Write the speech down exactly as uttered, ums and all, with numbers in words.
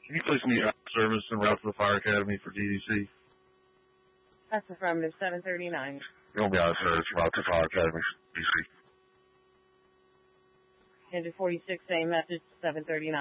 Can you please need service en route to the Fire Academy for D D C? That's affirmative, seven thirty-nine. You're going to be out of service en route to the Fire Academy for D D C. Engine forty-six, same message, seven thirty-nine.